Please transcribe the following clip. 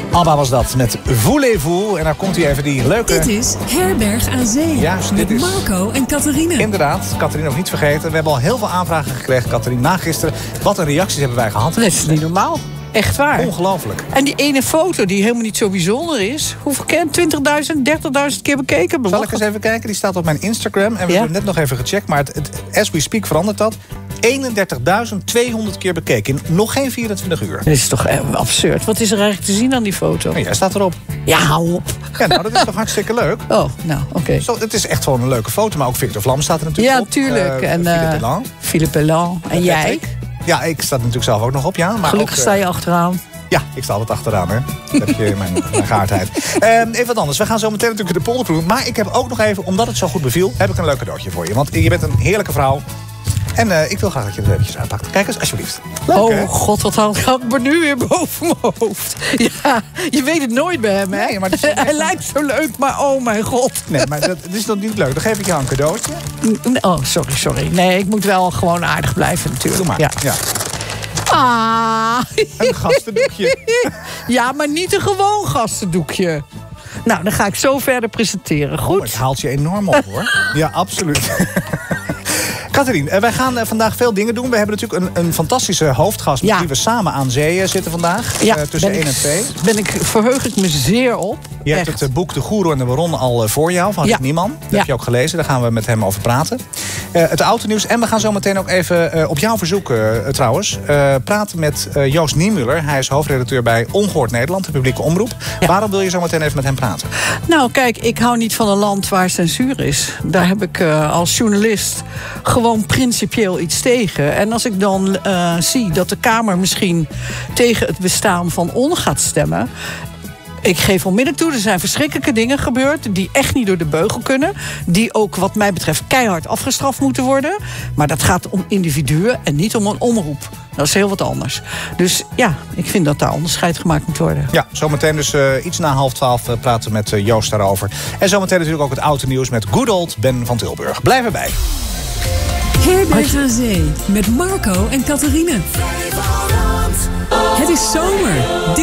ABBA was dat, met Voulez-vous. En daar komt hij even die leuke... Dit is Herberg aan Zee. Juist, met dit is... Marco en Catharine. Inderdaad, Catharine ook niet vergeten. We hebben al heel veel aanvragen gekregen, Catharine, na gisteren. Wat een reacties hebben wij gehad. Dat is niet normaal. Echt waar. Ongelooflijk. En die ene foto die helemaal niet zo bijzonder is. Hoeveel keer? 20.000, 30.000 keer bekeken? Zal ik eens even kijken? Die staat op mijn Instagram. En we hebben net nog even gecheckt. Maar as we speak verandert dat. 31.200 keer bekeken in nog geen 24 uur. Dat is toch absurd. Wat is er eigenlijk te zien aan die foto? Ja, staat erop. Ja, hou op. Ja, nou, dat is toch hartstikke leuk? Oh, nou, oké. Het is echt gewoon een leuke foto. Maar ook Victor Vlam staat er natuurlijk op. Ja, tuurlijk. En Philippe Elan. Philippe Elan. En jij? Ja, ik sta er natuurlijk zelf ook nog op, ja. Maar gelukkig ook, sta je achteraan. Ja, ik sta altijd achteraan, hè. Dat heb je mijn gaardheid. Even wat anders. We gaan zo meteen natuurlijk de polder doen. Maar ik heb ook nog even, omdat het zo goed beviel... heb ik een leuk cadeautje voor je. Want je bent een heerlijke vrouw. En ik wil graag dat je het eventjes uitpakt. Kijk eens, alsjeblieft. Leuk, oh, hè? god, wat hangt me nu weer boven mijn hoofd. Ja, je weet het nooit bij hem, hè? Nee, maar hij lijkt zo leuk, maar oh mijn god. Nee, maar dat is dan niet leuk. Dan geef ik jou een cadeautje. Oh, sorry. Nee, ik moet wel gewoon aardig blijven natuurlijk. Doe maar, ja. Ah. Een gastendoekje. Ja, maar niet een gewoon gastendoekje. Nou, dan ga ik zo verder presenteren. Goed? Het haalt je enorm op, hoor. Ja, absoluut. Catharine, wij gaan vandaag veel dingen doen. We hebben natuurlijk een fantastische hoofdgast... met wie we samen aan zee zitten vandaag. Ja, tussen 1 en 2. Verheug ik me zeer op. Je hebt het boek De Goeroe en de Baron al voor jou, van Rick Nieman. Dat heb je ook gelezen, daar gaan we met hem over praten. Het autonieuws. En we gaan zo meteen ook even, op jouw verzoek trouwens... praten met Joost Niemuller. Hij is hoofdredacteur bij Ongehoord Nederland, de publieke omroep. Ja. Waarom wil je zo meteen even met hem praten? Nou, kijk, ik hou niet van een land waar censuur is. Daar heb ik als journalist gewoon principieel iets tegen. En als ik dan zie dat de Kamer misschien tegen het bestaan van On gaat stemmen... Ik geef onmiddellijk toe, er zijn verschrikkelijke dingen gebeurd... die echt niet door de beugel kunnen. Die ook wat mij betreft keihard afgestraft moeten worden. Maar dat gaat om individuen en niet om een omroep. Dat is heel wat anders. Dus ja, ik vind dat daar onderscheid gemaakt moet worden. Ja, zometeen dus iets na 11:30 praten we met Joost daarover. En zometeen natuurlijk ook het autonieuws met good old Ben van Tilburg. Blijf erbij. Herberg aan Zee met Marco en Catharine. Het is zomer.